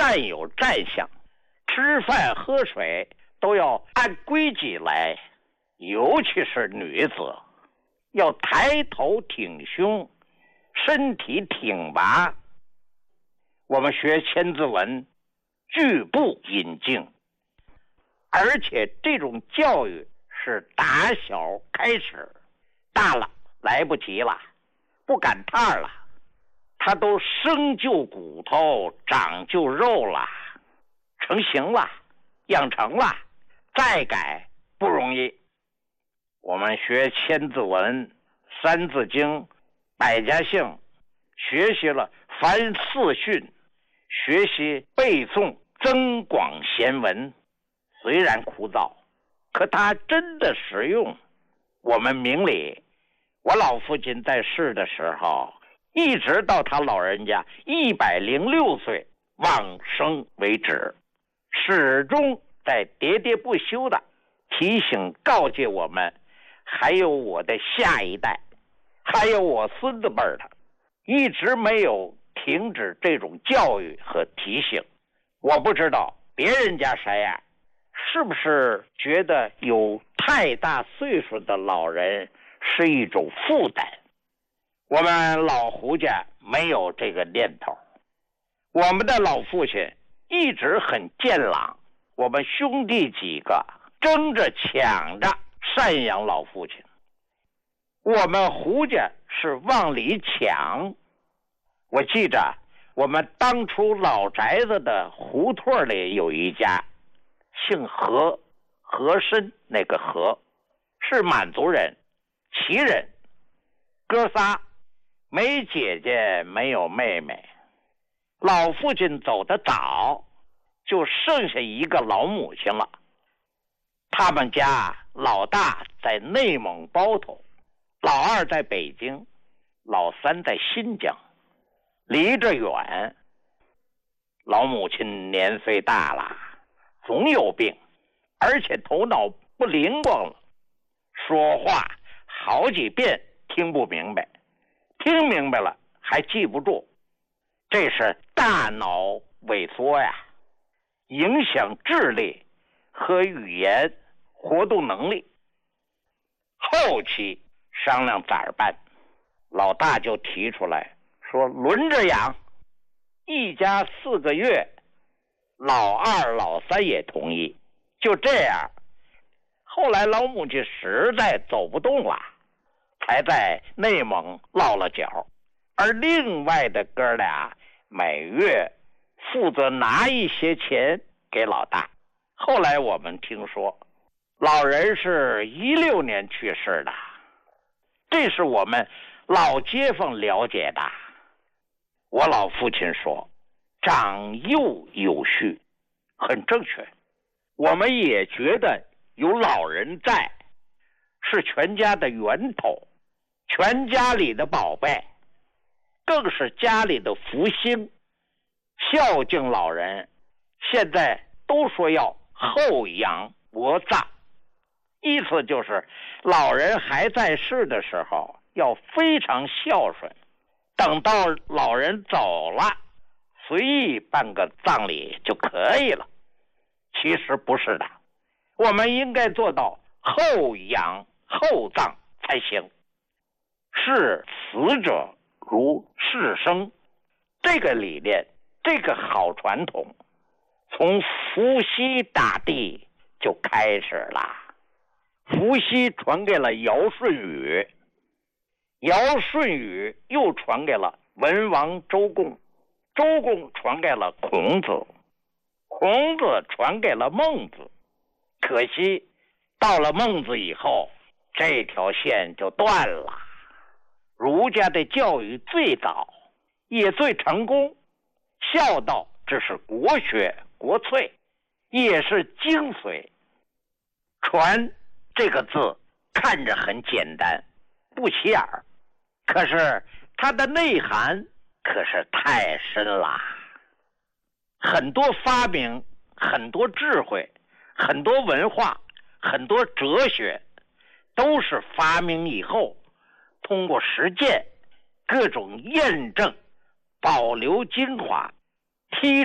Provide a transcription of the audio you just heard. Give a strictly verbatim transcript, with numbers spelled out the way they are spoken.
站有站相，吃饭喝水都要按规矩来，尤其是女子，要抬头挺胸，身体挺拔。我们学千字文，句步引径，而且这种教育是打小开始，大了来不及了，不赶趟了，他都生就骨头，长就肉了，成型了，养成了，再改不容易。我们学千字文、三字经、百家姓，学习了凡四训，学习背诵增广贤文，虽然枯燥，可它真的实用。我们明理，我老父亲在世的时候，一直到他老人家一百零六岁往生为止，始终在喋喋不休的提醒告诫我们，还有我的下一代，还有我孙子辈的，一直没有停止这种教育和提醒。我不知道别人家谁呀、啊，是不是觉得有太大岁数的老人是一种负担？我们老胡家没有这个念头，我们的老父亲一直很健朗，我们兄弟几个争着抢着赡养老父亲。我们胡家是往里抢。我记着我们当初老宅子的胡同里有一家姓何，和珅那个何，是满族人，旗人，哥仨，没姐姐没有妹妹。老父亲走得早，就剩下一个老母亲了。他们家老大在内蒙包头，老二在北京，老三在新疆，离着远。老母亲年岁大了，总有病，而且头脑不灵光了，说话好几遍听不明白，听明白了还记不住，这是大脑萎缩呀，影响智力和语言活动能力。后期商量咋办，老大就提出来说轮着养，一家四个月，老二老三也同意。就这样，后来老母亲实在走不动了，才在内蒙落了脚，而另外的哥俩每月负责拿一些钱给老大。后来我们听说老人是一六年去世的，这是我们老街坊了解的。我老父亲说长幼有序，很正确。我们也觉得有老人在是全家的源头，全家里的宝贝，更是家里的福星。孝敬老人现在都说要厚养薄葬，意思就是老人还在世的时候要非常孝顺，等到老人走了，随意办个葬礼就可以了。其实不是的，我们应该做到厚养厚葬才行。视死者如视生，这个理念，这个好传统，从伏羲大帝就开始了。伏羲传给了尧舜禹，尧舜禹又传给了文王周公，周公传给了孔子，孔子传给了孟子。可惜到了孟子以后，这条线就断了。儒家的教育最早也最成功，孝道这是国学国粹，也是精髓。传这个字看着很简单，不起眼儿，可是它的内涵可是太深了。很多发明，很多智慧，很多文化，很多哲学，都是发明以后通过实践各种验证，保留精华，提